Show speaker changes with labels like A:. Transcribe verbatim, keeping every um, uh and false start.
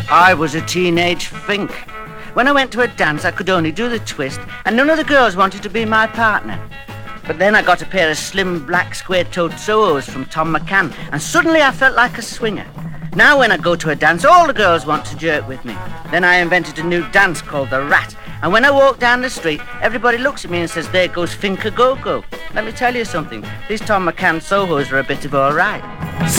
A: I was a teenage fink. When I went to a dance, I could only do the twist, and none of the girls wanted to be my partner. But then I got a pair of slim, black, square-toed Sohos from Tom McCann, and suddenly I felt like a swinger. Now when I go to a dance, all the girls want to jerk with me. Then I invented a new dance called the Rat, and when I walk down the street, everybody looks at me and says, there goes Finka Go-Go. Let me tell you something, these Tom McCann Sohos are a bit of all right.